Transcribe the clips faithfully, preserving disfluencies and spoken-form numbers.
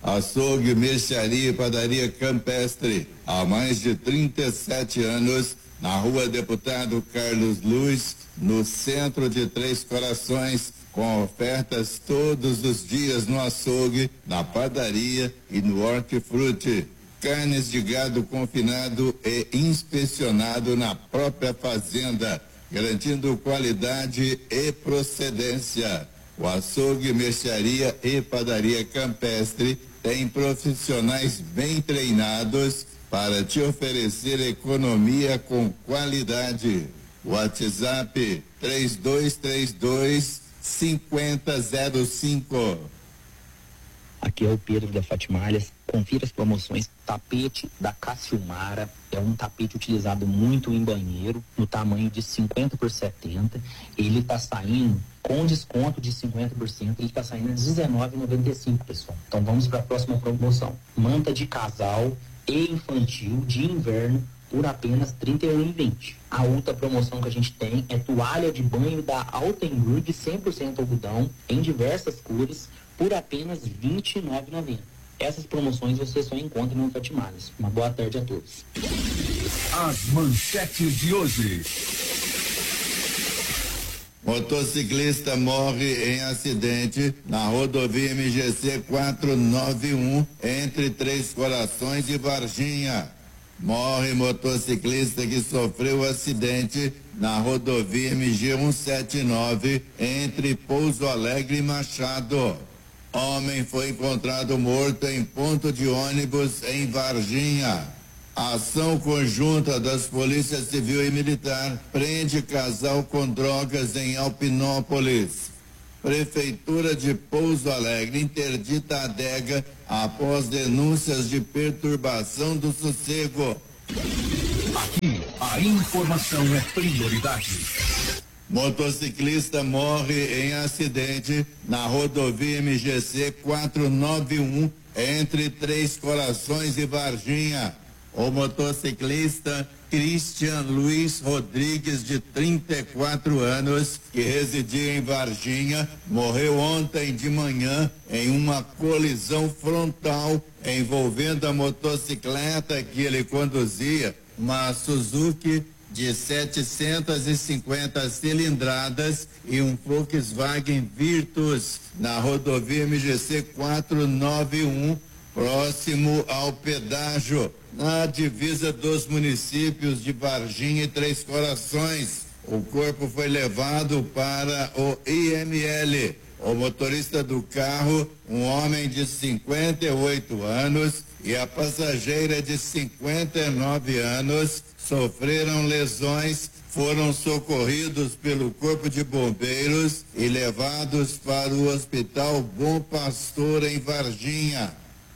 Açougue, mercearia e padaria campestre, há mais de trinta e sete anos, na rua Deputado Carlos Luz, no centro de Três Corações, com ofertas todos os dias no açougue, na padaria e no hortifruti. Carnes de gado confinado e inspecionado na própria fazenda, garantindo qualidade e procedência. O açougue, mercearia e padaria campestre tem profissionais bem treinados para te oferecer economia com qualidade. WhatsApp três dois três dois, cinco zero zero cinco. Aqui é o Pedro da Fatimalhas. Confira as promoções. Tapete da Cassiumara é um tapete utilizado muito em banheiro, no tamanho de cinquenta por setenta. Ele está saindo com desconto de cinquenta por cento. Ele está saindo a dezenove reais e noventa e cinco centavos, pessoal. Então vamos para a próxima promoção. Manta de casal e infantil de inverno por apenas trinta e um reais e vinte centavos. A outra promoção que a gente tem é toalha de banho da Altenburg cem por cento algodão em diversas cores por apenas vinte e nove reais e noventa centavos. Essas promoções você só encontra no Fatimalhas. Uma boa tarde a todos. As manchetes de hoje. Motociclista morre em acidente na rodovia M G C quatrocentos e noventa e um entre Três Corações e Varginha. Morre motociclista que sofreu acidente na rodovia M G cento e setenta e nove entre Pouso Alegre e Machado. Homem foi encontrado morto em ponto de ônibus em Varginha. A ação conjunta das polícias civil e militar prende casal com drogas em Alpinópolis. Prefeitura de Pouso Alegre interdita a adega após denúncias de perturbação do sossego. Aqui, a informação é prioridade. Motociclista morre em acidente na rodovia M G C quatrocentos e noventa e um entre Três Corações e Varginha. O motociclista Christian Luiz Rodrigues, de trinta e quatro anos, que residia em Varginha, morreu ontem de manhã em uma colisão frontal envolvendo a motocicleta que ele conduzia, uma Suzuki de setecentas e cinquenta cilindradas e um Volkswagen Virtus na rodovia M G C quatrocentos e noventa e um, próximo ao pedágio, na divisa dos municípios de Varginha e Três Corações. O corpo foi levado para o I M L. O motorista do carro, um homem de cinquenta e oito anos, e a passageira de cinquenta e nove anos, sofreram lesões, foram socorridos pelo Corpo de Bombeiros e levados para o Hospital Bom Pastor em Varginha.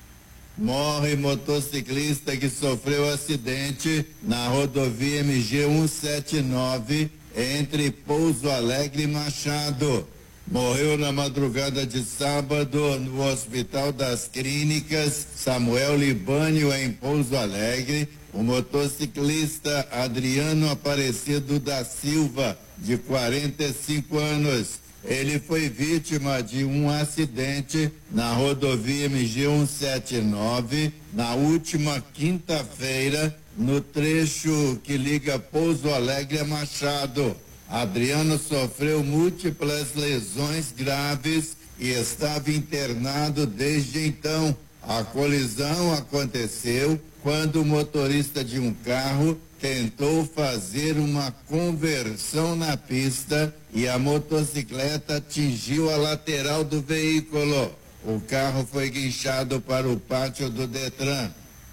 Morre motociclista que sofreu acidente na rodovia M G cento e setenta e nove entre Pouso Alegre e Machado. Morreu na madrugada de sábado no Hospital das Clínicas Samuel Libânio, em Pouso Alegre, o motociclista Adriano Aparecido da Silva, de quarenta e cinco anos. Ele foi vítima de um acidente na rodovia M G cento e setenta e nove na última quinta-feira, no trecho que liga Pouso Alegre a Machado. Adriano sofreu múltiplas lesões graves e estava internado desde então. A colisão aconteceu quando o motorista de um carro tentou fazer uma conversão na pista e a motocicleta atingiu a lateral do veículo. O carro foi guinchado para o pátio do Detran.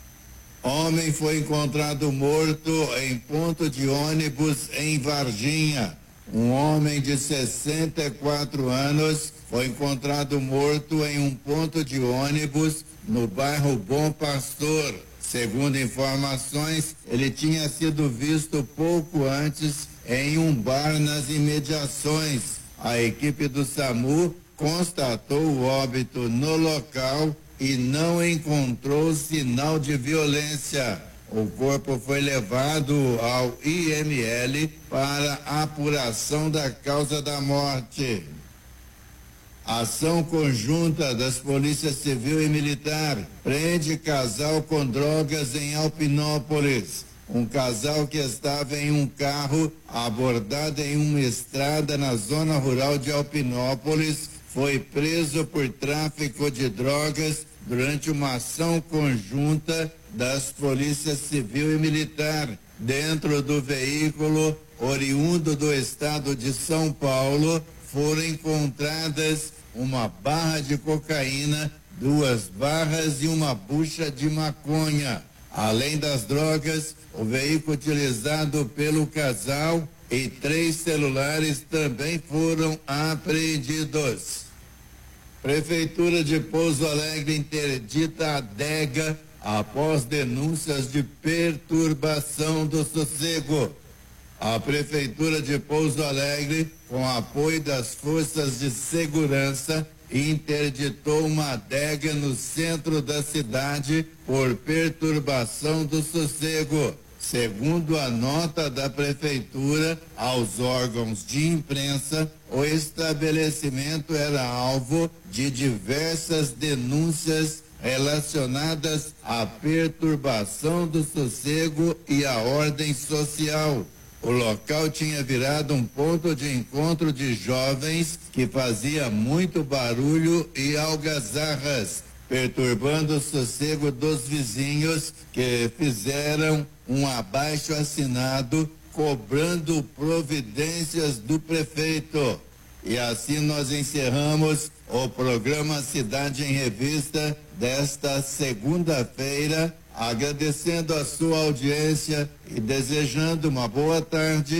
Homem foi encontrado morto em ponto de ônibus em Varginha. Um homem de sessenta e quatro anos foi encontrado morto em um ponto de ônibus no bairro Bom Pastor. Segundo informações, ele tinha sido visto pouco antes em um bar nas imediações. A equipe do SAMU constatou o óbito no local e não encontrou sinal de violência. O corpo foi levado ao I M L para apuração da causa da morte. Ação conjunta das polícias civil e militar prende casal com drogas em Alpinópolis. Um casal que estava em um carro abordado em uma estrada na zona rural de Alpinópolis foi preso por tráfico de drogas durante uma ação conjunta das polícias civil e militar. Dentro do veículo, oriundo do estado de São Paulo, foram encontradas uma barra de cocaína, duas barras e uma bucha de maconha. Além das drogas, o veículo utilizado pelo casal e três celulares também foram apreendidos. Prefeitura de Pouso Alegre interdita a adega após denúncias de perturbação do sossego. A Prefeitura de Pouso Alegre, com apoio das forças de segurança, interditou uma adega no centro da cidade por perturbação do sossego. Segundo a nota da Prefeitura aos órgãos de imprensa, o estabelecimento era alvo de diversas denúncias relacionadas à perturbação do sossego e à ordem social. O local tinha virado um ponto de encontro de jovens que fazia muito barulho e algazarras, perturbando o sossego dos vizinhos, que fizeram um abaixo-assinado cobrando providências do prefeito. E assim nós encerramos o programa Cidade em Revista desta segunda-feira, agradecendo a sua audiência e desejando uma boa tarde